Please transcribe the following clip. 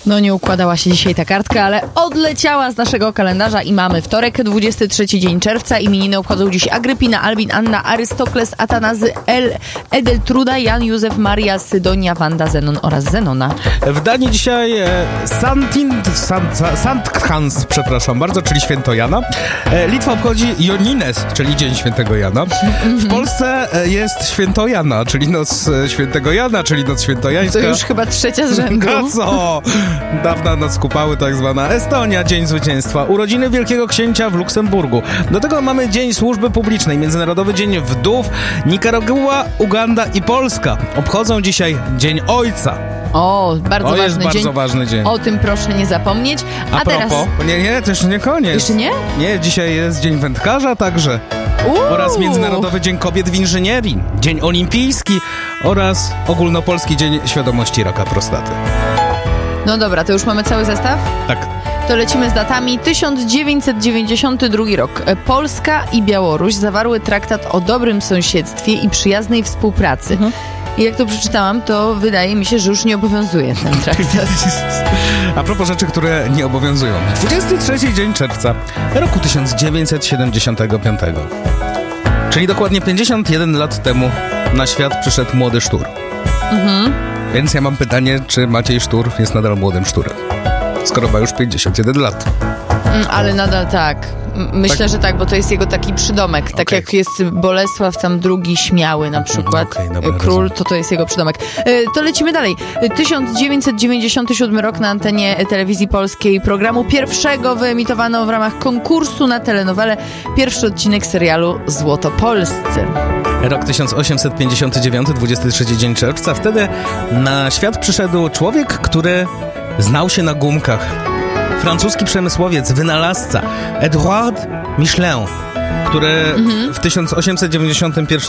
No nie układała się dzisiaj ta kartka, ale odleciała z naszego kalendarza i mamy wtorek, 23 dzień czerwca. Imieniny obchodzą dziś Agrypina, Albin, Anna, Arystokles, Atanazy, Edeltruda, Jan, Józef, Maria, Sydonia, Wanda, Zenon oraz Zenona. W Danii dzisiaj Sankt-Hans, przepraszam bardzo, czyli święto Jana. Litwa obchodzi Jonines, czyli Dzień Świętego Jana. W Polsce jest święto Jana, czyli Noc Świętego Jana, czyli Noc Świętojańska. To już chyba trzecia z rzędu. A co? Dawna noc kupały, tak zwana Estonia, Dzień Zwycięstwa, urodziny Wielkiego Księcia w Luksemburgu. Do tego mamy Dzień Służby Publicznej, Międzynarodowy Dzień Wdów. Nikaragua, Uganda i Polska obchodzą dzisiaj Dzień Ojca. O, bardzo ważny jest dzień. bardzo ważny dzień. O tym proszę nie zapomnieć. A teraz... Nie, to jeszcze nie koniec. Jeszcze nie? Nie, dzisiaj jest Dzień Wędkarza także. Oraz Międzynarodowy Dzień Kobiet w Inżynierii, Dzień Olimpijski oraz Ogólnopolski Dzień Świadomości Raka Prostaty. No dobra, to już mamy cały zestaw? Tak. To lecimy z datami. 1992 rok. Polska i Białoruś zawarły traktat o dobrym sąsiedztwie i przyjaznej współpracy. I jak to przeczytałam, to wydaje mi się, że już nie obowiązuje ten traktat. A propos rzeczy, które nie obowiązują. 23 dzień czerwca roku 1975. Czyli dokładnie 51 lat temu na świat przyszedł młody Sztur. Więc ja mam pytanie, czy Maciej Sztur jest nadal młodym Szturem? Skoro ma już 51 lat. Ale nadal tak. Myślę, że tak, bo to jest jego taki przydomek. Tak jak jest Bolesław tam II Śmiały na przykład. Król, to jest jego przydomek. To lecimy dalej. 1997 rok na antenie telewizji polskiej programu pierwszego wyemitowano w ramach konkursu na telenowelę pierwszy odcinek serialu Złotopolscy. Rok 1859, 23 dzień czerwca. Wtedy na świat przyszedł człowiek, który znał się na gumkach. Francuski przemysłowiec, wynalazca Edouard Michelin, który w 1891